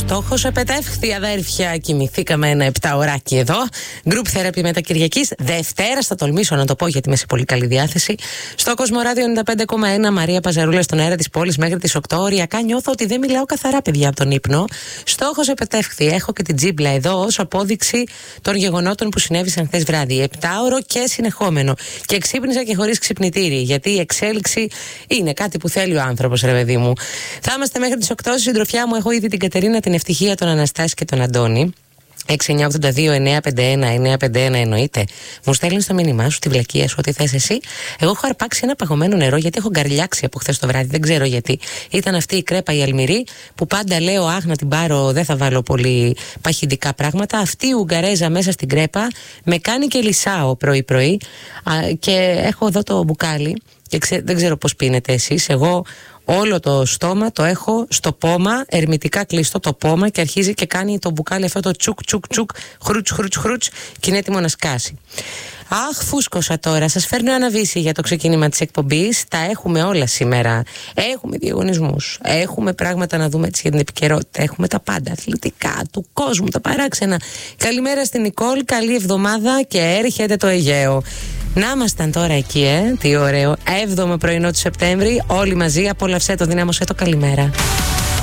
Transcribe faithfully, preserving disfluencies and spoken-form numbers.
Στόχος επετεύχθη, αδέρφια. Κοιμηθήκαμε ένα επτάωράκι εδώ. Group Therapy μετά Κυριακής. Δευτέρα, θα τολμήσω να το πω γιατί είμαι σε πολύ καλή διάθεση. Στο Κοσμοράδιο ενενήντα πέντε κόμμα ένα, Μαρία Παζαρούλα στον αέρα της πόλης μέχρι τις οκτώ. Οριακά νιώθω ότι δεν μιλάω καθαρά, παιδιά, από τον ύπνο. Στόχος επετεύχθη. Έχω και την τζίμπλα εδώ ως απόδειξη των γεγονότων που συνέβησαν χθες βράδυ. Επτάωρο και συνεχόμενο. Και ξύπνησα και χωρίς ξυπνητήρι. Γιατί η εξέλιξη είναι κάτι που θέλει ο άνθρωπος, ρε παιδί μου. Θα είμαστε μέχρι τις οκτώ. Στη συντροφιά μου έχω ήδη την Κατερίνα, την Ευτυχία, τον Αναστάση και τον Αντώνη. έξι εννιά οκτώ δύο εννιά πέντε ένα εννιά πέντε ένα εννοείται. Μου στέλνει το μήνυμά σου, τη βλακεία σου, ό,τι θες εσύ. Εγώ έχω αρπάξει ένα παγωμένο νερό γιατί έχω γκαριλιάξει από χθες το βράδυ. Δεν ξέρω γιατί. Ήταν αυτή η κρέπα η αλμυρή που πάντα λέω: αχ, να την πάρω, δεν θα βάλω πολύ παχυντικά πράγματα. Αυτή η Ουγγαρέζα μέσα στην κρέπα με κάνει και λυσάω πρωί-πρωί. Και έχω εδώ το μπουκάλι. Και ξέ, δεν ξέρω πώς πίνετε εσείς. Εγώ όλο το στόμα το έχω στο πόμα, ερμητικά κλειστό το πόμα και αρχίζει και κάνει το μπουκάλι αυτό το τσουκ τσουκ τσουκ, χρούτς χρούτς χρούτς και είναι έτοιμο να σκάσει. Αχ, φούσκωσα τώρα. Σας φέρνω ένα βύση για το ξεκίνημα της εκπομπής. Τα έχουμε όλα σήμερα. Έχουμε διαγωνισμούς. Έχουμε πράγματα να δούμε έτσι για την επικαιρότητα. Έχουμε τα πάντα αθλητικά του κόσμου, τα παράξενα. Καλημέρα στην Νικόλ, καλή εβδομάδα και έρχεται το Αιγαίο. Να ήμασταν τώρα εκεί, ε, τι ωραίο. Έβδομο πρωινό του Σεπτέμβρη, όλοι μαζί. Απόλαυσέ το, δυνάμωσέ το, καλημέρα.